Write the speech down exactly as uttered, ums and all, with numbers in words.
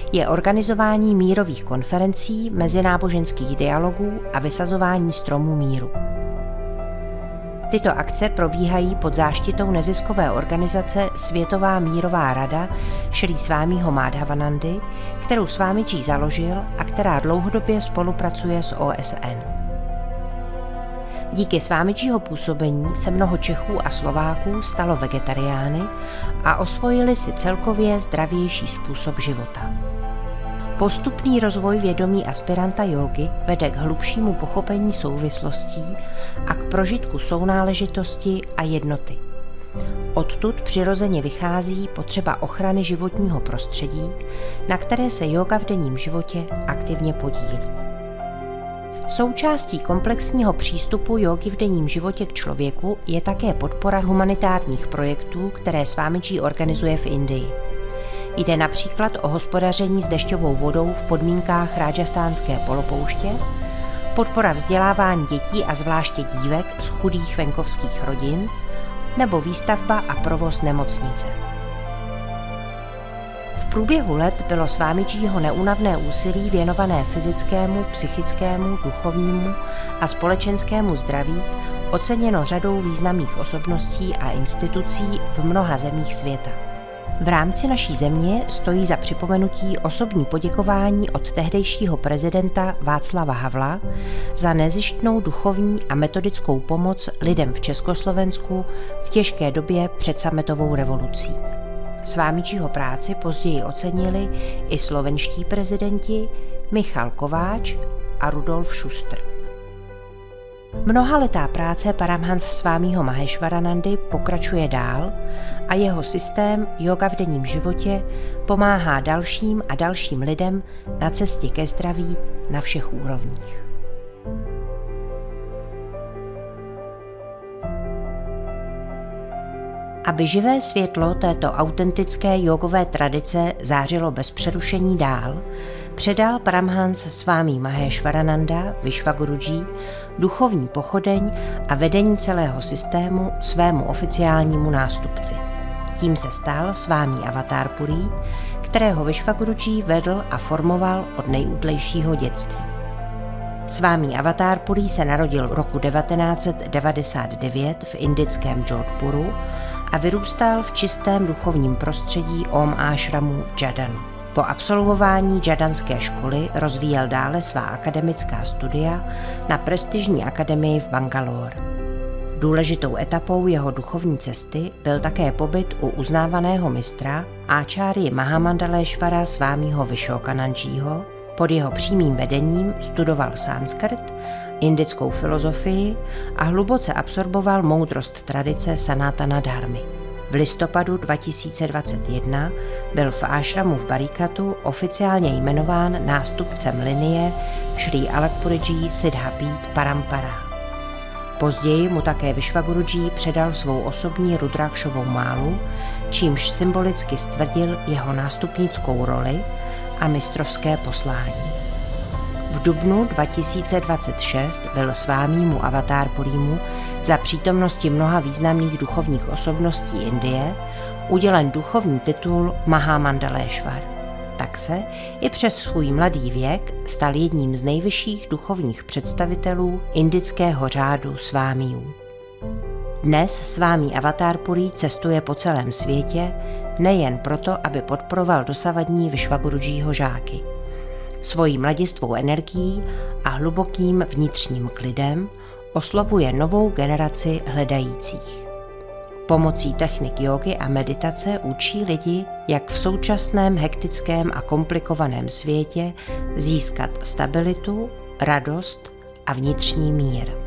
je organizování mírových konferencí, mezináboženských dialogů a vysazování stromů míru. Tyto akce probíhají pod záštitou neziskové organizace Světová mírová rada Šrí Svámího Madhavanandy, kterou Svámidží založil a která dlouhodobě spolupracuje s O S N. Díky Svámidžího působení se mnoho Čechů a Slováků stalo vegetariány a osvojili si celkově zdravější způsob života. Postupný rozvoj vědomí aspiranta jógy vede k hlubšímu pochopení souvislostí a k prožitku sounáležitosti a jednoty. Odtud přirozeně vychází potřeba ochrany životního prostředí, na které se jóga v denním životě aktivně podílí. Součástí komplexního přístupu jógy v denním životě k člověku je také podpora humanitárních projektů, které Svámidží organizuje v Indii. Jde například o hospodaření s dešťovou vodou v podmínkách Rádžastánské polopouště, podpora vzdělávání dětí a zvláště dívek z chudých venkovských rodin nebo výstavba a provoz nemocnice. V průběhu let bylo Svámidžího neúnavné úsilí věnované fyzickému, psychickému, duchovnímu a společenskému zdraví oceněno řadou významných osobností a institucí v mnoha zemích světa. V rámci naší země stojí za připomenutí osobní poděkování od tehdejšího prezidenta Václava Havla za nezištnou duchovní a metodickou pomoc lidem v Československu v těžké době před sametovou revolucí. Svámidžího práci později ocenili i slovenští prezidenti Michal Kováč a Rudolf Schuster. Mnohaletá práce Paramhans Svámího Maheshwaranandy pokračuje dál a jeho systém jóga v denním životě pomáhá dalším a dalším lidem na cestě ke zdraví na všech úrovních. Aby živé světlo této autentické jógové tradice zářilo bez přerušení dál, předal Paramhans Svámí Maheshwarananda Vishwaguruji duchovní pochodeň a vedení celého systému svému oficiálnímu nástupci. Tím se stal Svámí Avatarpuri, kterého Vishwaguruji vedl a formoval od nejútlejšího dětství. Svámí Avatarpuri se narodil roku devatenáct set devadesát devět v indickém Jodhpuru a vyrůstal v čistém duchovním prostředí Om Ashramu v Jadanu. Po absolvování džadanské školy rozvíjel dále svá akademická studia na prestižní akademii v Bangalore. Důležitou etapou jeho duchovní cesty byl také pobyt u uznávaného mistra Áčárji Mahamandaleshvara Svámího Vishokanandžího. Pod jeho přímým vedením studoval sanskrt, indickou filozofii a hluboce absorboval moudrost tradice Sanatana dharmy. V listopadu dva tisíce dvacet jedna byl v ášramu v Barikatu oficiálně jmenován nástupcem linie Šrí Alakpurji Siddhapít Parampara. Později mu také Vishwaguruji předal svou osobní Rudrakšovou málu, čímž symbolicky stvrdil jeho nástupnickou roli a mistrovské poslání. V dubnu dva tisíce dvacet šest byl Svámímu Avatarpurimu za přítomnosti mnoha významných duchovních osobností Indie udělen duchovní titul Mahamandaleshvar. Tak se i přes svůj mladý věk stal jedním z nejvyšších duchovních představitelů indického řádu Svámiů. Dnes Svámí Avatarpuri cestuje po celém světě nejen proto, aby podporoval dosavadní Vishwagurujiho žáky. Svojí mladistvou energií a hlubokým vnitřním klidem oslovuje novou generaci hledajících. Pomocí technik jógy a meditace učí lidi, jak v současném hektickém a komplikovaném světě získat stabilitu, radost a vnitřní mír.